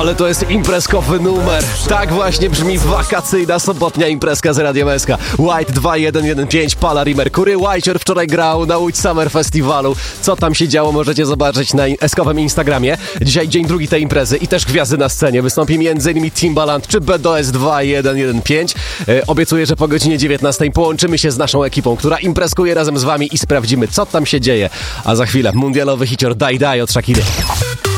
Ale to jest imprezkowy numer. Tak właśnie brzmi wakacyjna sobotnia imprezka z Radiem SK. White 2115, Palar i Mercury. Whiter wczoraj grał na Łódź Summer Festiwalu. Co tam się działo, możecie zobaczyć na SK-owym Instagramie. Dzisiaj dzień drugi tej imprezy i też gwiazdy na scenie. Wystąpi m.in. Timbaland czy BDS 2115. Obiecuję, że po godzinie 19 połączymy się z naszą ekipą, która imprezkuje razem z wami i sprawdzimy, co tam się dzieje. A za chwilę mundialowy hicior Die Die od Shakiry.